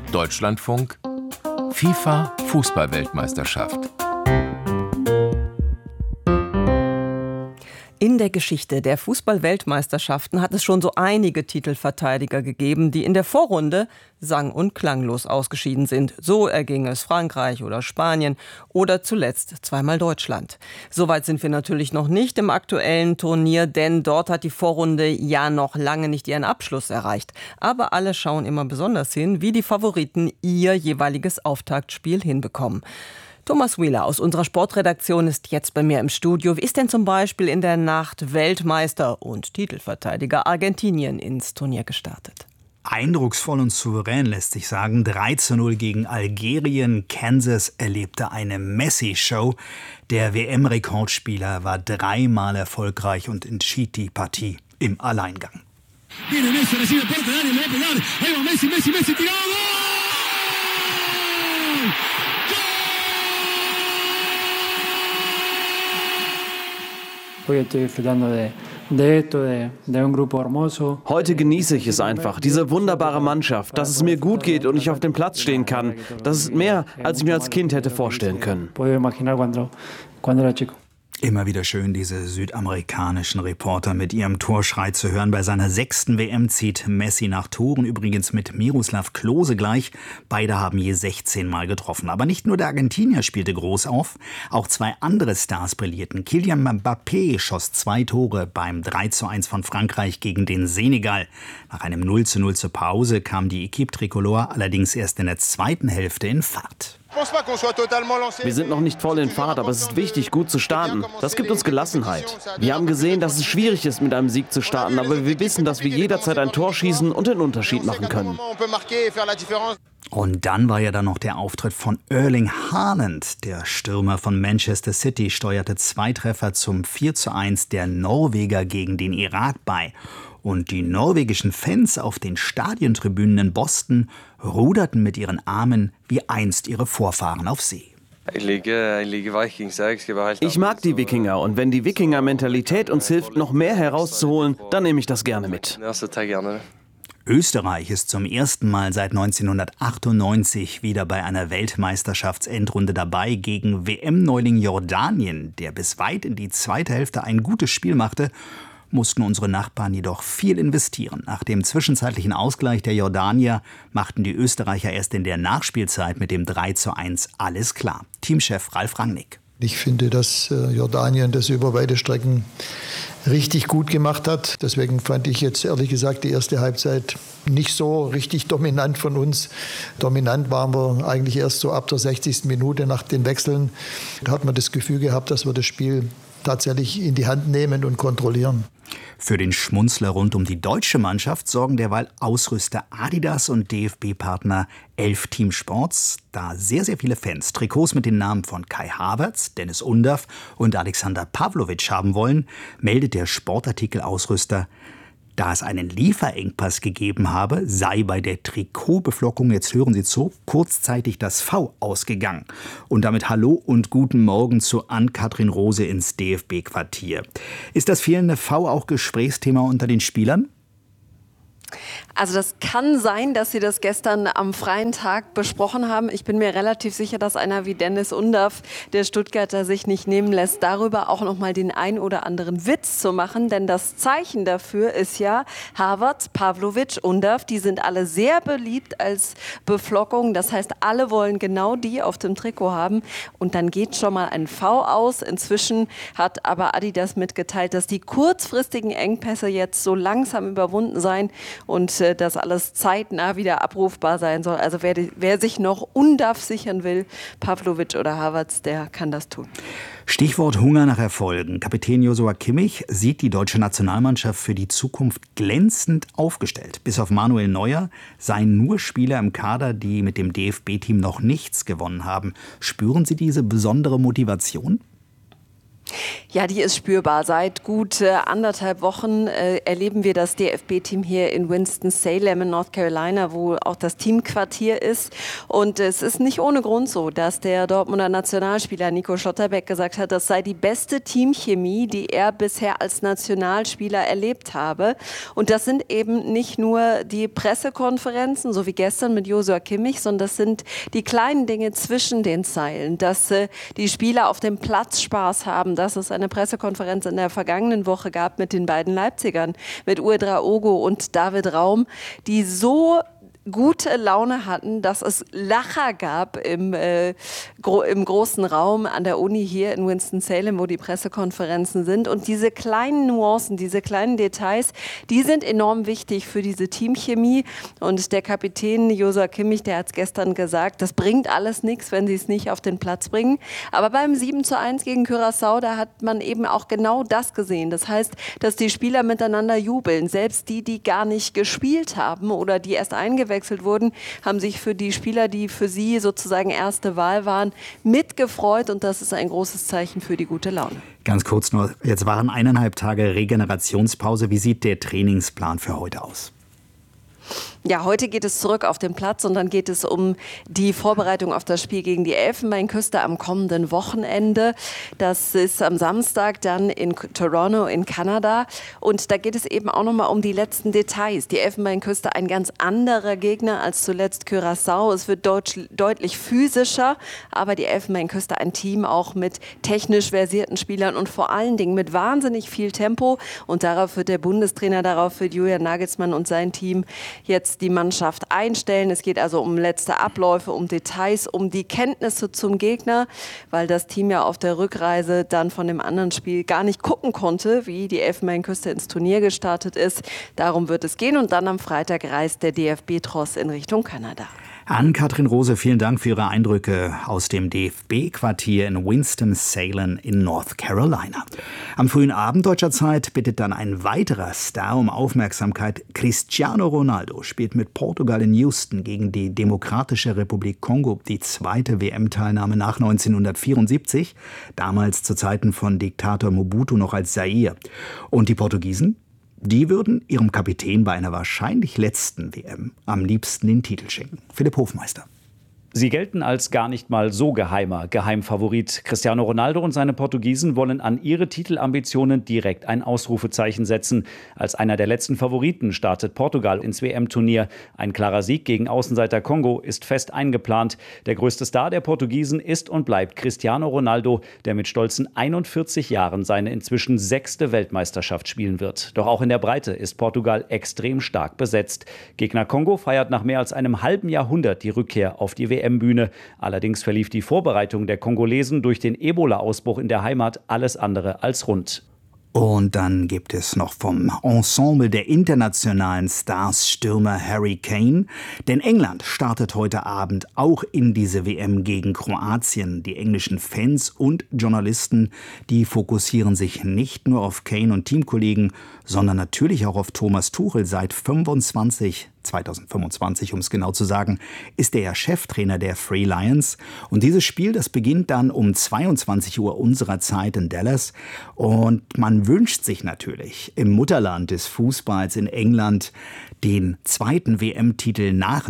Deutschlandfunk FIFA Fußball-Weltmeisterschaft. In der Geschichte der Fußball-Weltmeisterschaften hat es schon so einige Titelverteidiger gegeben, die in der Vorrunde sang- und klanglos ausgeschieden sind. So erging es Frankreich oder Spanien oder zuletzt zweimal Deutschland. Soweit sind wir natürlich noch nicht im aktuellen Turnier, denn dort hat die Vorrunde ja noch lange nicht ihren Abschluss erreicht. Aber alle schauen immer besonders hin, wie die Favoriten ihr jeweiliges Auftaktspiel hinbekommen. Thomas Wheeler aus unserer Sportredaktion ist jetzt bei mir im Studio. Wie ist denn zum Beispiel in der Nacht Weltmeister und Titelverteidiger Argentinien ins Turnier gestartet? Eindrucksvoll und souverän lässt sich sagen. 3:0 gegen Algerien. Kansas erlebte eine Messi-Show. Der WM-Rekordspieler war 3-mal erfolgreich und entschied die Partie im Alleingang. Heute genieße ich es einfach, diese wunderbare Mannschaft, dass es mir gut geht und ich auf dem Platz stehen kann. Das ist mehr, als ich mir als Kind hätte vorstellen können. Immer wieder schön, diese südamerikanischen Reporter mit ihrem Torschrei zu hören. Bei seiner 6. WM zieht Messi nach Toren, übrigens mit Miroslav Klose gleich. Beide haben je 16 Mal getroffen. Aber nicht nur der Argentinier spielte groß auf, auch zwei andere Stars brillierten. Kylian Mbappé schoss 2 Tore beim 3:1 von Frankreich gegen den Senegal. Nach einem 0:0 zur Pause kam die Équipe Tricolore allerdings erst in der zweiten Hälfte in Fahrt. Wir sind noch nicht voll in Fahrt, aber es ist wichtig, gut zu starten. Das gibt uns Gelassenheit. Wir haben gesehen, dass es schwierig ist, mit einem Sieg zu starten, aber wir wissen, dass wir jederzeit ein Tor schießen und den Unterschied machen können. Und dann war ja dann noch der Auftritt von Erling Haaland. Der Stürmer von Manchester City steuerte 2 Treffer zum 4:1 der Norweger gegen den Irak bei. Und die norwegischen Fans auf den Stadiontribünen in Boston ruderten mit ihren Armen wie einst ihre Vorfahren auf See. Ich mag die Wikinger und wenn die Wikinger-Mentalität uns hilft, noch mehr herauszuholen, dann nehme ich das gerne mit. Österreich ist zum ersten Mal seit 1998 wieder bei einer Weltmeisterschaftsendrunde dabei gegen WM-Neuling Jordanien, der bis weit in die zweite Hälfte ein gutes Spiel machte, mussten unsere Nachbarn jedoch viel investieren. Nach dem zwischenzeitlichen Ausgleich der Jordanier machten die Österreicher erst in der Nachspielzeit mit dem 3:1 alles klar. Teamchef Ralf Rangnick. Ich finde, dass Jordanien das über weite Strecken richtig gut gemacht hat. Deswegen fand ich jetzt ehrlich gesagt die erste Halbzeit nicht so richtig dominant von uns. Dominant waren wir eigentlich erst so ab der 60. Minute nach den Wechseln. Da hat man das Gefühl gehabt, dass wir das Spiel tatsächlich in die Hand nehmen und kontrollieren. Für den Schmunzler rund um die deutsche Mannschaft sorgen derweil Ausrüster Adidas und DFB-Partner 11 Team Sports, da sehr, sehr viele Fans Trikots mit den Namen von Kai Havertz, Dennis Undaff und Alexander Pavlovic haben wollen, meldet der Sportartikelausrüster, da es einen Lieferengpass gegeben habe, sei bei der Trikotbeflockung, jetzt hören Sie zu, kurzzeitig das V ausgegangen. Und damit Hallo und guten Morgen zu Ann-Kathrin Rose ins DFB-Quartier. Ist das fehlende V auch Gesprächsthema unter den Spielern? Also das kann sein, dass Sie das gestern am freien Tag besprochen haben. Ich bin mir relativ sicher, dass einer wie Dennis Undaff, der Stuttgarter, sich nicht nehmen lässt, darüber auch noch mal den ein oder anderen Witz zu machen. Denn das Zeichen dafür ist ja Havertz, Pavlovic, Undaff. Die sind alle sehr beliebt als Beflockung. Das heißt, alle wollen genau die auf dem Trikot haben. Und dann geht schon mal ein V aus. Inzwischen hat aber Adidas mitgeteilt, dass die kurzfristigen Engpässe jetzt so langsam überwunden seien und dass alles zeitnah wieder abrufbar sein soll. Also wer sich noch Undaff sichern will, Pavlovic oder Havertz, der kann das tun. Stichwort Hunger nach Erfolgen. Kapitän Joshua Kimmich sieht die deutsche Nationalmannschaft für die Zukunft glänzend aufgestellt. Bis auf Manuel Neuer seien nur Spieler im Kader, die mit dem DFB-Team noch nichts gewonnen haben. Spüren Sie diese besondere Motivation? Ja, die ist spürbar. Seit gut 1,5 Wochen erleben wir das DFB-Team hier in Winston-Salem in North Carolina, wo auch das Teamquartier ist. Und es ist nicht ohne Grund so, dass der Dortmunder Nationalspieler Nico Schlotterbeck gesagt hat, das sei die beste Teamchemie, die er bisher als Nationalspieler erlebt habe. Und das sind eben nicht nur die Pressekonferenzen, so wie gestern mit Joshua Kimmich, sondern das sind die kleinen Dinge zwischen den Zeilen, dass die Spieler auf dem Platz Spaß haben, dass es eine Pressekonferenz in der vergangenen Woche gab mit den beiden Leipzigern, mit Ouedraogo und David Raum, die so gute Laune hatten, dass es Lacher gab im großen Raum an der Uni hier in Winston-Salem, wo die Pressekonferenzen sind. Und diese kleinen Nuancen, diese kleinen Details, die sind enorm wichtig für diese Teamchemie. Und der Kapitän Joshua Kimmich, der hat es gestern gesagt, das bringt alles nichts, wenn sie es nicht auf den Platz bringen. Aber beim 7:1 gegen Curaçao, da hat man eben auch genau das gesehen. Das heißt, dass die Spieler miteinander jubeln. Selbst die gar nicht gespielt haben oder die erst eingewechselt wurden, haben sich für die Spieler, die für sie sozusagen erste Wahl waren, mitgefreut. Und das ist ein großes Zeichen für die gute Laune. Ganz kurz nur, jetzt waren 1,5 Tage Regenerationspause. Wie sieht der Trainingsplan für heute aus? Ja, heute geht es zurück auf den Platz und dann geht es um die Vorbereitung auf das Spiel gegen die Elfenbeinküste am kommenden Wochenende. Das ist am Samstag dann in Toronto in Kanada und da geht es eben auch nochmal um die letzten Details. Die Elfenbeinküste ein ganz anderer Gegner als zuletzt Curaçao. Es wird deutlich physischer, aber die Elfenbeinküste ein Team auch mit technisch versierten Spielern und vor allen Dingen mit wahnsinnig viel Tempo und darauf wird der Bundestrainer, darauf wird Julian Nagelsmann und sein Team jetzt die Mannschaft einstellen. Es geht also um letzte Abläufe, um Details, um die Kenntnisse zum Gegner, weil das Team ja auf der Rückreise dann von dem anderen Spiel gar nicht gucken konnte, wie die Elfenbeinküste ins Turnier gestartet ist. Darum wird es gehen und dann am Freitag reist der DFB-Tross in Richtung Kanada. Ann-Kathrin Rose, vielen Dank für Ihre Eindrücke aus dem DFB-Quartier in Winston-Salem in North Carolina. Am frühen Abend deutscher Zeit bittet dann ein weiterer Star um Aufmerksamkeit. Cristiano Ronaldo spielt mit Portugal in Houston gegen die Demokratische Republik Kongo die zweite WM-Teilnahme nach 1974, damals zu Zeiten von Diktator Mobutu noch als Zaire. Und die Portugiesen? Die würden ihrem Kapitän bei einer wahrscheinlich letzten WM am liebsten den Titel schenken. Philipp Hofmeister. Sie gelten als gar nicht mal so Geheimfavorit. Cristiano Ronaldo und seine Portugiesen wollen an ihre Titelambitionen direkt ein Ausrufezeichen setzen. Als einer der letzten Favoriten startet Portugal ins WM-Turnier. Ein klarer Sieg gegen Außenseiter Kongo ist fest eingeplant. Der größte Star der Portugiesen ist und bleibt Cristiano Ronaldo, der mit stolzen 41 Jahren seine inzwischen 6. Weltmeisterschaft spielen wird. Doch auch in der Breite ist Portugal extrem stark besetzt. Gegner Kongo feiert nach mehr als einem halben Jahrhundert die Rückkehr auf die WM-Bühne. Allerdings verlief die Vorbereitung der Kongolesen durch den Ebola-Ausbruch in der Heimat alles andere als rund. Und dann gibt es noch vom Ensemble der internationalen Stars Stürmer Harry Kane. Denn England startet heute Abend auch in diese WM gegen Kroatien. Die englischen Fans und Journalisten, die fokussieren sich nicht nur auf Kane und Teamkollegen, sondern natürlich auch auf Thomas Tuchel. Seit 2025, um es genau zu sagen, ist er ja Cheftrainer der Three Lions. Und dieses Spiel, das beginnt dann um 22 Uhr unserer Zeit in Dallas. Und man wünscht sich natürlich im Mutterland des Fußballs in England den zweiten WM-Titel nach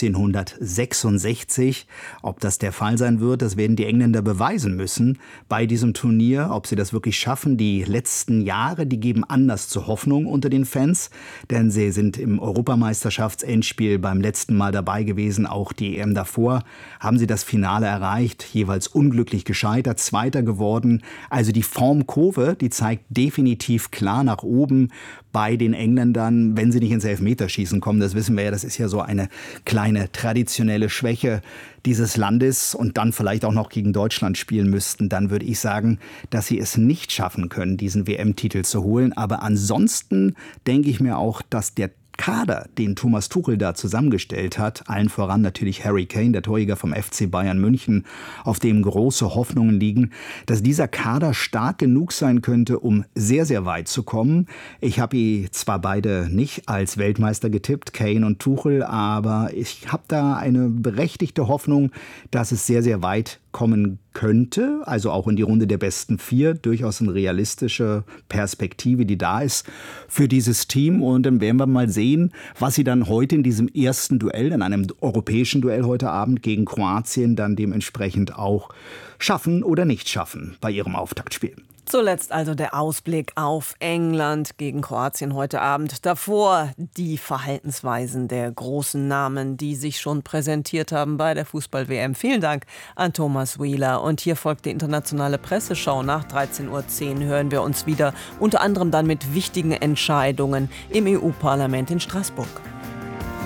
1966. Ob das der Fall sein wird, das werden die Engländer beweisen müssen bei diesem Turnier. Ob sie das wirklich schaffen, die letzten Jahre, die geben Anlass zur Hoffnung unter den Fans. Denn sie sind im Europameisterschaftsendspiel beim letzten Mal dabei gewesen, auch die EM davor. Haben sie das Finale erreicht, jeweils unglücklich gescheitert, Zweiter geworden. Also die Formkurve, die zeigt definitiv klar nach oben bei den Engländern, wenn sie nicht ins Elfmeterschießen kommen. Das wissen wir ja, das ist ja so eine kleine traditionelle Schwäche dieses Landes und dann vielleicht auch noch gegen Deutschland spielen müssten. Dann würde ich sagen, dass sie es nicht schaffen können, diesen WM-Titel zu holen. Aber ansonsten denke ich mir auch, dass der Kader, den Thomas Tuchel da zusammengestellt hat, allen voran natürlich Harry Kane, der Torjäger vom FC Bayern München, auf dem große Hoffnungen liegen, dass dieser Kader stark genug sein könnte, um sehr, sehr weit zu kommen. Ich habe zwar beide nicht als Weltmeister getippt, Kane und Tuchel, aber ich habe da eine berechtigte Hoffnung, dass es sehr, sehr weit kommen könnte, also auch in die Runde der besten 4, durchaus eine realistische Perspektive, die da ist für dieses Team. Und dann werden wir mal sehen, was sie dann heute in diesem ersten Duell, in einem europäischen Duell heute Abend gegen Kroatien, dann dementsprechend auch schaffen oder nicht schaffen bei ihrem Auftaktspiel. Zuletzt also der Ausblick auf England gegen Kroatien heute Abend. Davor die Verhaltensweisen der großen Namen, die sich schon präsentiert haben bei der Fußball-WM. Vielen Dank an Thomas Wheeler. Und hier folgt die internationale Presseschau. Nach 13:10 Uhr hören wir uns wieder, unter anderem dann mit wichtigen Entscheidungen im EU-Parlament in Straßburg.